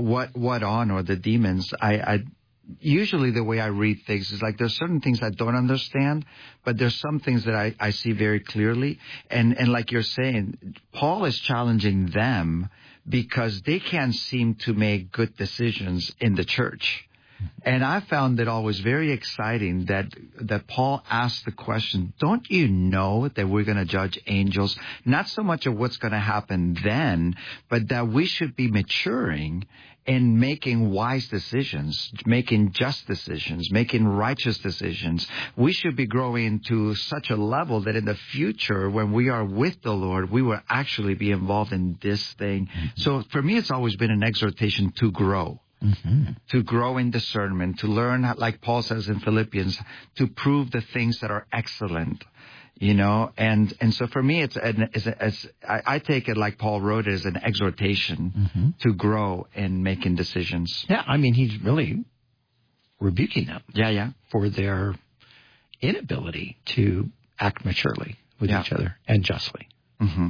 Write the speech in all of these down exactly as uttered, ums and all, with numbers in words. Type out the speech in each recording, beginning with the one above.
what what on or the demons, I, I usually the way I read things is like there's certain things I don't understand, but there's some things that I, I see very clearly. And, and like you're saying, Paul is challenging them because they can't seem to make good decisions in the church. And I found it always very exciting that that Paul asked the question, don't you know that we're going to judge angels? Not so much of what's going to happen then, but that we should be maturing in making wise decisions, making just decisions, making righteous decisions. We should be growing to such a level that in the future, when we are with the Lord, we will actually be involved in this thing. Mm-hmm. So for me, it's always been an exhortation to grow. Mm-hmm. To grow in discernment, to learn, like Paul says in Philippians, to prove the things that are excellent, you know. And and so for me, it's, an, it's, a, it's I, I take it like Paul wrote it as an exhortation mm-hmm. to grow in making decisions. Yeah, I mean, he's really rebuking them. Yeah, yeah. For their inability to act maturely with yeah. each other and justly. Mm-hmm.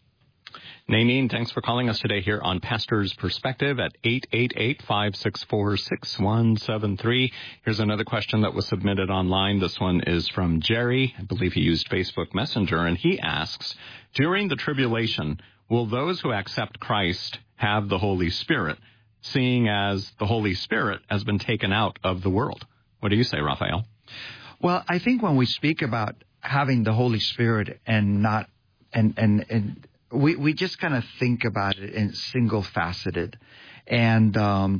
Naineen, thanks for calling us today here on Pastor's Perspective at eight eight eight, five six four, six one seven three. Here's another question that was submitted online. This one is from Jerry. I believe he used Facebook Messenger, and he asks, during the tribulation, will those who accept Christ have the Holy Spirit, seeing as the Holy Spirit has been taken out of the world? What do you say, Raphael? Well, I think when we speak about having the Holy Spirit and not, and, and, and, We we just kind of think about it in single faceted, and um,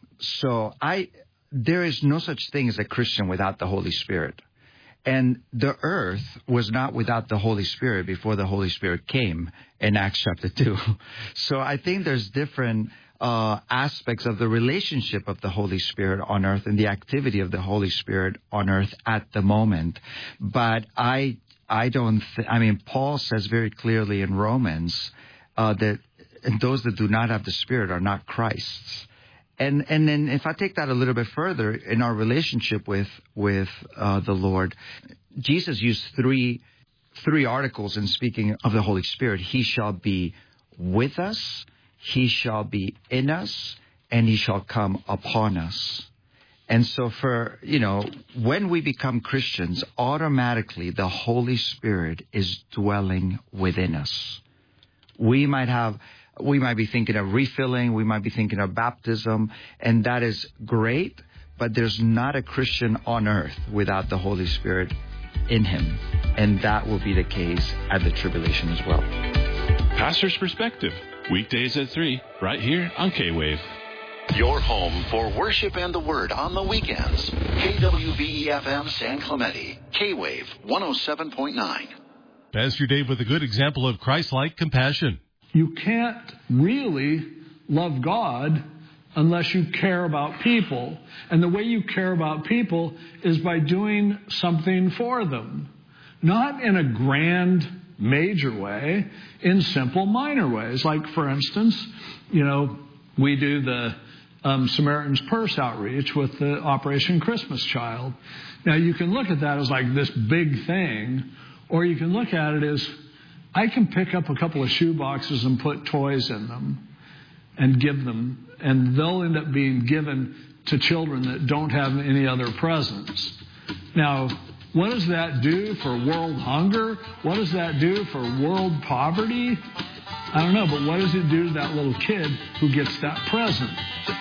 so I there is no such thing as a Christian without the Holy Spirit, and the earth was not without the Holy Spirit before the Holy Spirit came in Acts chapter two. So I think there's different uh, aspects of the relationship of the Holy Spirit on earth and the activity of the Holy Spirit on earth at the moment, but I. I don't th- I mean, Paul says very clearly in Romans uh, that those that do not have the Spirit are not Christ's. And and then if I take that a little bit further in our relationship with with uh, the Lord, Jesus used three three articles in speaking of the Holy Spirit. He shall be with us, he shall be in us, and he shall come upon us. And so for, you know, when we become Christians, automatically the Holy Spirit is dwelling within us. We might have, we might be thinking of refilling, we might be thinking of baptism, and that is great, but there's not a Christian on earth without the Holy Spirit in him. And that will be the case at the tribulation as well. Pastor's Perspective, weekdays at three, right here on K-Wave. Your home for worship and the Word on the weekends. K W B E F M San Clemente. K-Wave one oh seven point nine. Pastor Dave with a good example of Christ-like compassion. You can't really love God unless you care about people. And the way you care about people is by doing something for them. Not in a grand, major way, in simple, minor ways. Like, for instance, you know, we do the Um, Samaritan's Purse outreach with the Operation Christmas Child. Now, you can look at that as like this big thing, or you can look at it as, I can pick up a couple of shoe boxes and put toys in them and give them, and they'll end up being given to children that don't have any other presents. Now, what does that do for world hunger? What does that do for world poverty? I don't know, but what does it do to that little kid who gets that present?